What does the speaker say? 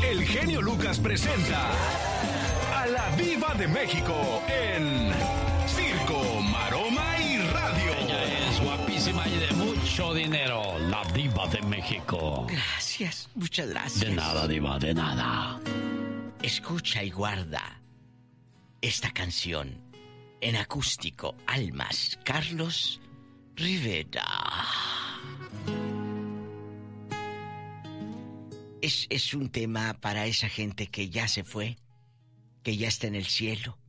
el genio Lucas presenta a la Diva de México en Circo, Maroma y Radio. Ella es guapísima y de mucho dinero, la Diva de México. Gracias, muchas gracias. De nada, Diva, de nada. Escucha y guarda esta canción en acústico, Almas, Carlos Rivera. Es un tema para esa gente que ya se fue, que ya está en el cielo,